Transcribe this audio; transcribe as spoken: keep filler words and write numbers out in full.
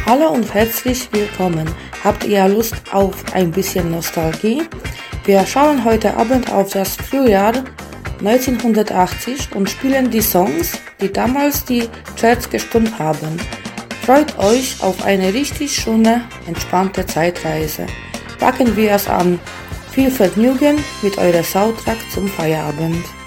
Hallo und herzlich willkommen. Habt ihr Lust auf ein bisschen Nostalgie? Wir schauen heute Abend auf das Frühjahr neunzehnhundertachtzig und spielen die Songs, die damals die Charts gestimmt haben. Freut euch auf eine richtig schöne, entspannte Zeitreise. Packen wir es an. Viel Vergnügen mit eurer Soundtrack zum Feierabend.